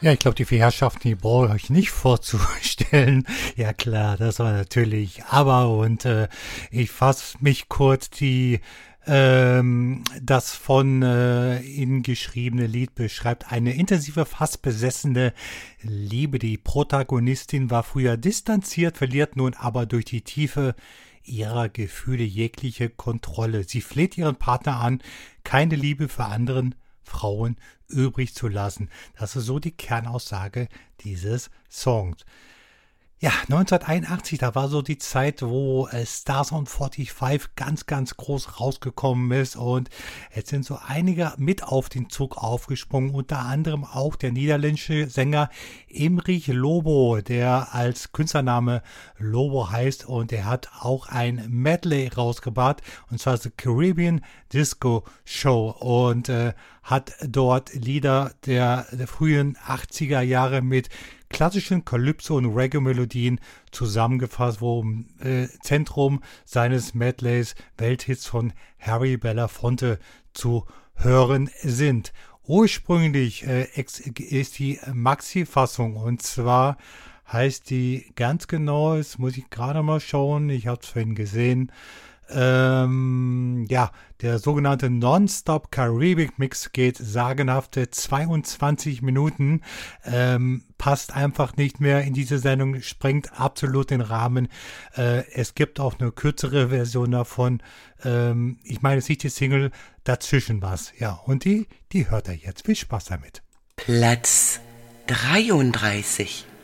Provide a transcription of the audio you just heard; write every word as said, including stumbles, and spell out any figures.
Ja, ich glaube, die vier Herrschaften, die brauche ich euch nicht vorzustellen. Ja klar, das war natürlich aber und äh, ich fasse mich kurz, die ähm, das von äh, Ihnen geschriebene Lied beschreibt eine intensive, fast besessene Liebe. Die Protagonistin war früher distanziert, verliert nun aber durch die Tiefe ihrer Gefühle jegliche Kontrolle. Sie fleht ihren Partner an, keine Liebe für anderen Frauen übrig zu lassen. Das ist so die Kernaussage dieses Songs. Ja, neunzehnhunderteinundachtzig, da war so die Zeit, wo äh, Starsound fünfundvierzig ganz, ganz groß rausgekommen ist und jetzt sind so einige mit auf den Zug aufgesprungen, unter anderem auch der niederländische Sänger Imrich Lobo, der als Künstlername Lobo heißt und er hat auch ein Medley rausgebracht und zwar The Caribbean Disco Show und äh, hat dort Lieder der, der frühen achtziger Jahre mit klassischen Calypso- und Reggae-Melodien zusammengefasst, wo im äh, Zentrum seines Medleys Welthits von Harry Belafonte zu hören sind. Ursprünglich äh, ist die Maxi-Fassung und zwar heißt die ganz genau, jetzt muss ich gerade mal schauen, ich habe es vorhin gesehen, Ähm, ja, der sogenannte Non-Stop Caribbean Mix geht sagenhafte zweiundzwanzig Minuten, ähm, passt einfach nicht mehr in diese Sendung, sprengt absolut den Rahmen. Äh, es gibt auch eine kürzere Version davon. Ähm, ich meine, es ist nicht die Single, dazwischen was. Ja, und die, die hört er jetzt. Viel Spaß damit. Platz dreiunddreißig.